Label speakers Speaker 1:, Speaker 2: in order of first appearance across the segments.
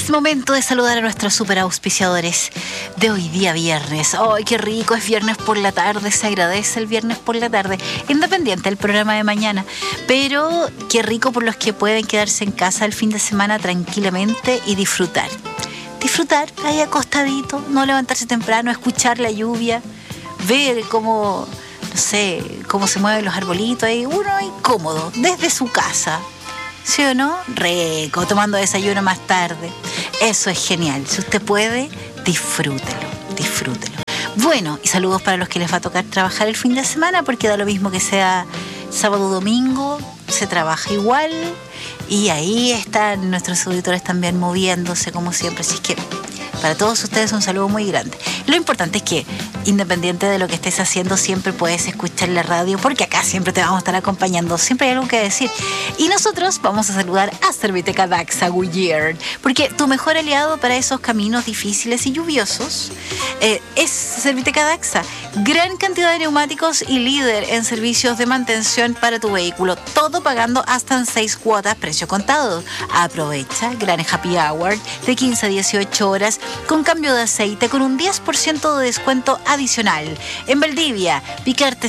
Speaker 1: Es momento de saludar a nuestros super auspiciadores de hoy día viernes. ¡Ay, qué rico! Es viernes por la tarde, se agradece el viernes por la tarde, independiente del programa de mañana. Pero qué rico por los que pueden quedarse en casa el fin de semana tranquilamente y disfrutar. Disfrutar ahí acostadito, no levantarse temprano, escuchar la lluvia, ver cómo, no sé, cómo se mueven los arbolitos ahí, uno ahí cómodo, desde su casa. ¿Sí o no? Rico, tomando desayuno más tarde. Eso es genial. Si usted puede, disfrútelo, disfrútelo. Bueno, y saludos para los que les va a tocar trabajar el fin de semana, porque da lo mismo que sea sábado o domingo, se trabaja igual. Y ahí están nuestros auditores también moviéndose como siempre. Así que para todos ustedes un saludo muy grande. Lo importante es que, independiente de lo que estés haciendo, siempre puedes escuchar la radio, porque acá siempre te vamos a estar acompañando, siempre hay algo que decir. Y nosotros vamos a saludar a Serviteca Daxa Goodyear, porque tu mejor aliado para esos caminos difíciles y lluviosos es Serviteca Daxa. Gran cantidad de neumáticos y líder en servicios de mantención para tu vehículo, todo pagando hasta en 6 cuotas, precio contado. Aprovecha gran happy hour de 15 a 18 horas con cambio de aceite con un 10% de descuento adicional. En Valdivia, Picarte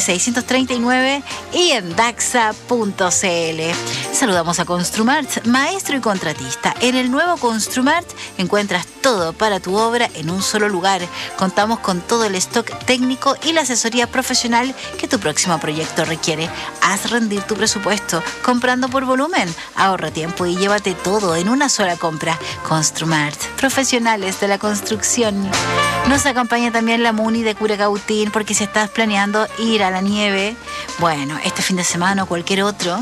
Speaker 1: 639 y en Daxa.cl. Saludamos a Construmart, maestro y contratista. En el nuevo Construmart encuentras todo para tu obra en un solo lugar. Contamos con todo el stock técnico y la asesoría profesional que tu próximo proyecto requiere. Haz rendir tu presupuesto comprando por volumen. Ahorra tiempo y llévate todo en una sola compra. Construmart, profesionales de la construcción. Nos acompaña también la Muni de Curacautín, porque si estás planeando ir a la nieve, bueno, este fin de semana o cualquier otro,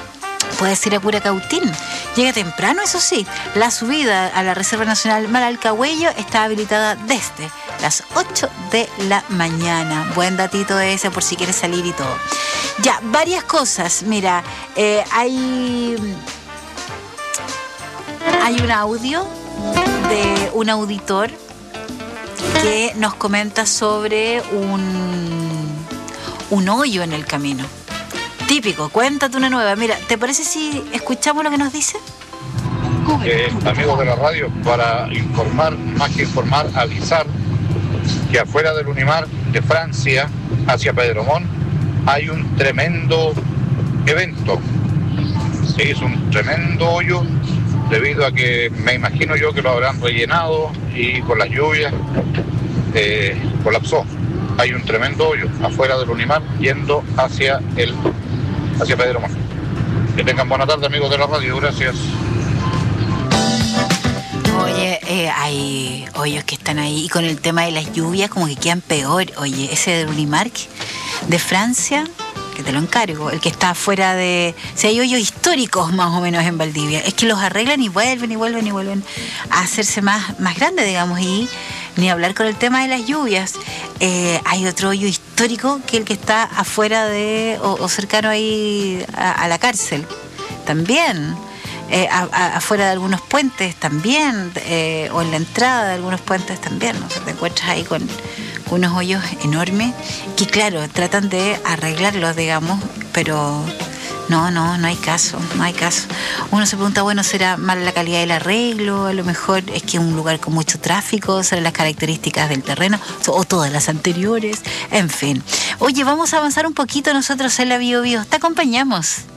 Speaker 1: puedes ir a Curacautín. Llega temprano, eso sí. La subida a la Reserva Nacional Malalcahuello está habilitada desde las 8 de la mañana. Buen datito ese por si quieres salir y todo. Ya, varias cosas. Mira, hay un audio de un auditor que nos comenta sobre un hoyo en el camino. Típico, cuéntate una nueva. Mira, ¿te parece si escuchamos lo que nos dice?
Speaker 2: Amigos de la radio, para informar, más que informar, avisar que afuera del Unimar de Francia, hacia Pedromón, hay un tremendo evento. Se hizo un tremendo hoyo debido a que me imagino yo que lo habrán rellenado y con las lluvias colapsó. Hay un tremendo hoyo afuera del Unimar yendo hacia Pedromón. Que tengan buena tarde, amigos de la radio, gracias.
Speaker 1: Oye, hay hoyos que están ahí y con el tema de las lluvias como que quedan peor. Oye, ese del Unimark de Francia, que te lo encargo, el que está afuera de... Si hay hoyos históricos más o menos en Valdivia, es que los arreglan y vuelven a hacerse más grandes, digamos, y ni hablar con el tema de las lluvias. Hay otro hoyo histórico que el que está afuera de o cercano ahí a la cárcel, también. Afuera de algunos puentes también, o en la entrada de algunos puentes también, ¿no? O sea, te encuentras ahí con unos hoyos enormes que, claro, tratan de arreglarlos, digamos, pero no hay caso. Uno se pregunta, bueno, ¿será mala la calidad del arreglo? A lo mejor es que es un lugar con mucho tráfico, serán las características del terreno, o todas las anteriores, en fin. Oye, vamos a avanzar un poquito nosotros en la Bio Bio. Te acompañamos.